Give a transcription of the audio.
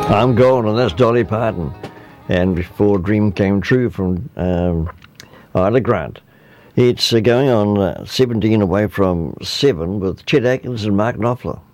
I'm Gold, and that's Dolly Parton. And before Dream Came True from Ida Grant. It's going on 17 away from 7 with Chet Atkins and Mark Knopfler.